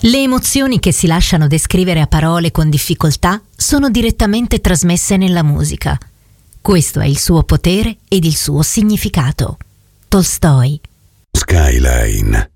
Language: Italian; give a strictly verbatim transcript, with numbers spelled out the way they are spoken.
Le emozioni che si lasciano descrivere a parole con difficoltà sono direttamente trasmesse nella musica. Questo è il suo potere ed il suo significato. Tolstoj. Skyline.